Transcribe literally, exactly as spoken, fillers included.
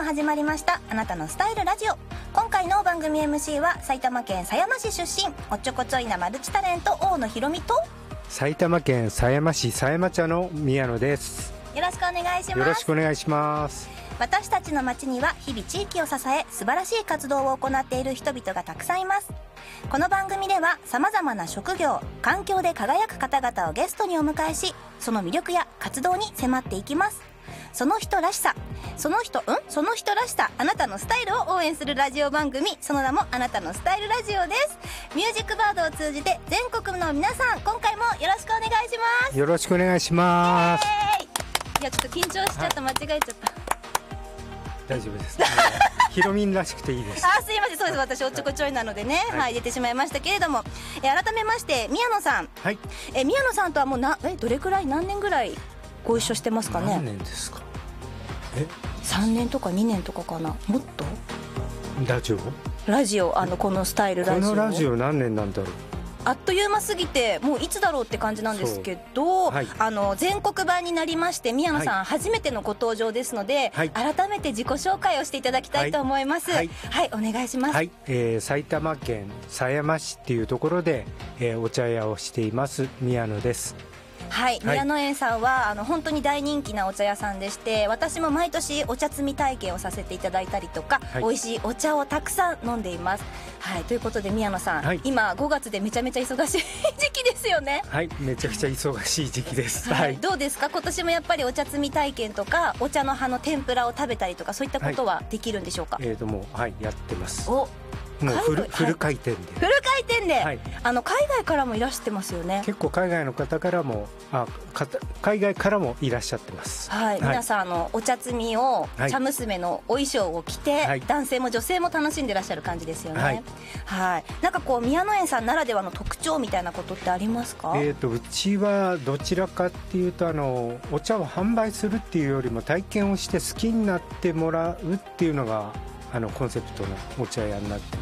始まりましたあなたのスタイルラジオ。今回の番組 エムシー は埼玉県狭山市出身、おっちょこちょいなマルチタレント大野ひろみと埼玉県狭山市狭山茶の宮野です。 よろしくお願いします。 よろしくお願いします。 私たちの町には日々地域を支え素晴らしい活動を行っている人々がたくさんいます。この番組ではさまざまな職業環境で輝く方々をゲストにお迎えし、その魅力や活動に迫っていきます。その人らしさその人うんその人らしさあなたのスタイルを応援するラジオ番組、その名もあなたのスタイルラジオです。ミュージックバードを通じて全国の皆さん、今回もよろしくお願いします。 よろしくお願いします。 いやちょっと緊張しちゃった、はい、間違えちゃった。 大丈夫です。ひろみんらしくていいです。 あ、すいません。そうです。私おっちょこちょいなのでね、はい、はい、入れてしまいましたけれども、え改めまして宮野さん、 はい、 え宮野さんとはもうなえどれくらい何年ぐらいご一緒してますかね。 何年ですか。えさんねんとかにねんとかかな、もっと。 ラジオラジオあのこのスタイルラジオこのラジオ何年なんだろう。 あっという間すぎてもういつだろうって感じなんですけど、はい、あの全国版になりまして宮野さん、はい、初めてのご登場ですので、はい、改めて自己紹介をしていただきたいと思います。はい、はい、お願いします。 はい、えー、埼玉県狭山市っていうところで、えー、お茶屋をしています宮野です。 はい、宮野園さんはあの本当に大人気なお茶屋さんでして、私も毎年お茶摘み体験をさせていただいたりとか、はい、美味しいお茶をたくさん飲んでいます。はい、ということで宮野さん、はい、今ごがつでめちゃめちゃ忙しい時期ですよね。 はい、めちゃくちゃ忙しい時期です。 はい、 はい、 どうですか、今年もやっぱりお茶摘み体験とかお茶の葉の天ぷらを食べたりとか、そういったことはできるんでしょうか。 はい、えーともう、はい、やってます。 おもうフル、フル回転で、 フル回転で、はい、あの海外からもいらしてますよね。 結構海外の方からもあか海外からもいらっしゃってます。 はい、はい、皆さんあのお茶摘みを、はい、茶娘のお衣装を着て、はい、男性も女性も楽しんでらっしゃる感じですよね。はい、はい、なんかこう宮野園さんならではの特徴みたいなことってありますか。 えーとうちはどちらかっていうとあのお茶を販売するっていうよりも体験をして好きになってもらうっていうのがあのコンセプトのお茶屋になって